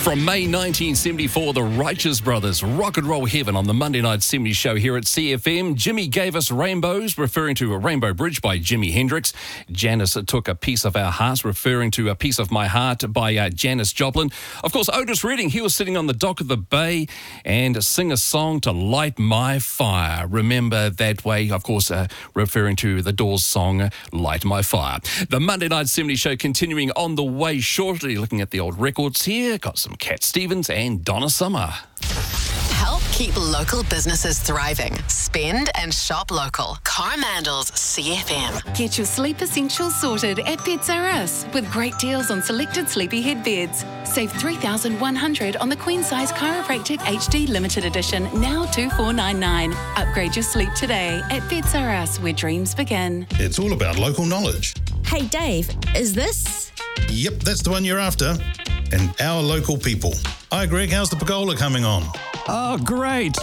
From May 1974, the Righteous Brothers, Rock and Roll Heaven on the Monday Night 70s show here at CFM. Jimmy gave us Rainbows, referring to a Rainbow Bridge by Jimi Hendrix. Janice took A Piece of Our Hearts, referring to A Piece of My Heart by Janis Joplin. Of course, Otis Redding, he was sitting on the dock of the bay and sing a song to light my fire. Remember That Way, of course, referring to the Doors song, Light My Fire. The Monday Night 70s show continuing on the way shortly. Looking at the old records here, got some Cat Stevens and Donna Summer. Help keep local businesses thriving. Spend and shop local. Coromandel's CFM. Get your sleep essentials sorted at Beds R Us with great deals on selected sleepyhead beds. Save $3,100 on the Queen Size Chiropractic HD Limited Edition, now $2,499. Upgrade your sleep today at Beds R Us, where dreams begin. It's all about local knowledge. Hey Dave, is this? Yep, that's the one you're after. And our local people. Hi Greg, how's the pergola coming on? Oh, great.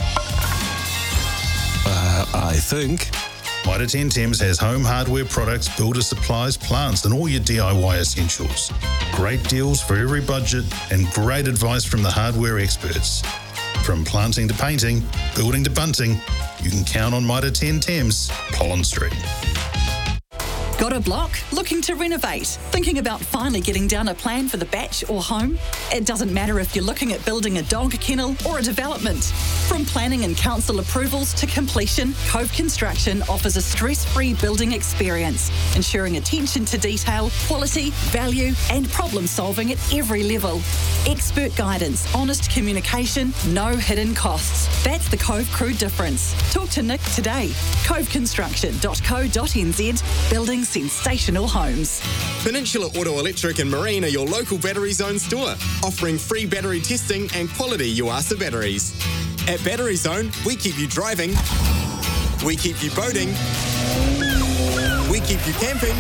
I think. Mitre 10 Thames has home hardware products, builder supplies, plants, and all your DIY essentials. Great deals for every budget and great advice from the hardware experts. From planting to painting, building to bunting, you can count on Mitre 10 Thames, Pollen Street. Got a block? Looking to renovate? Thinking about finally getting down a plan for the batch or home? It doesn't matter if you're looking at building a dog kennel or a development. From planning and council approvals to completion, Cove Construction offers a stress-free building experience, ensuring attention to detail, quality, value and problem solving at every level. Expert guidance, honest communication, no hidden costs. That's the Cove Crew difference. Talk to Nick today. coveconstruction.co.nz, building sensational homes. Peninsula Auto Electric and Marine are your local Battery Zone store, offering free battery testing and quality Yuasa batteries. At Battery Zone, we keep you driving, we keep you boating, we keep you camping,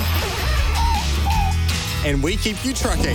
and we keep you trucking.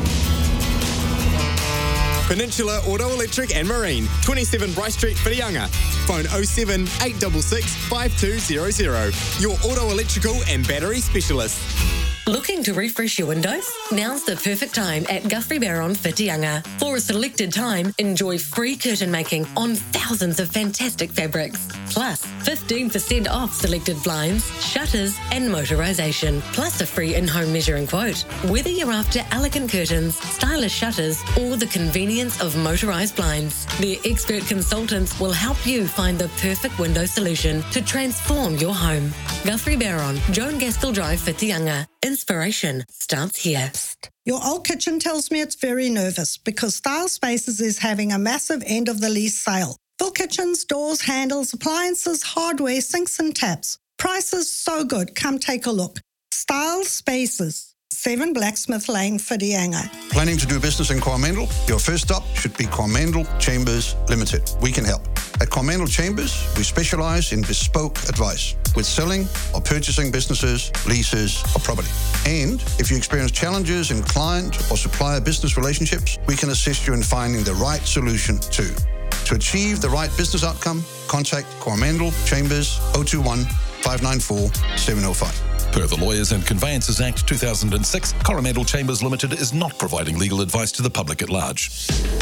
Peninsula Auto Electric and Marine, 27 Bryce Street, Whitianga. Phone 07 866 5200. Your auto electrical and battery specialist. Looking to refresh your windows? Now's the perfect time at Guthrie Barron, Whitianga. For a selected time, enjoy free curtain making on thousands of fantastic fabrics. Plus, 15% off selected blinds, shutters and motorisation. Plus a free in-home measuring quote. Whether you're after elegant curtains, stylish shutters or the convenience of motorised blinds, their expert consultants will help you find the perfect window solution to transform your home. Guthrie Barron, Joan Gaskell Drive, Whitianga. Inspiration starts here. Your old kitchen tells me it's very nervous because Style Spaces is having a massive end of the lease sale. Full kitchens, doors, handles, appliances, hardware, sinks and taps. Prices so good. Come take a look. Style Spaces, 7 Blacksmith Lane, Whitianga. Planning to do business in Coromandel? Your first stop should be Coromandel Chambers Limited. We can help. At Coromandel Chambers, we specialise in bespoke advice with selling or purchasing businesses, leases or property. And if you experience challenges in client or supplier business relationships, we can assist you in finding the right solution too. To achieve the right business outcome, contact Coromandel Chambers 021 594 705. Per the Lawyers and Conveyances Act 2006, Coromandel Chambers Limited is not providing legal advice to the public at large.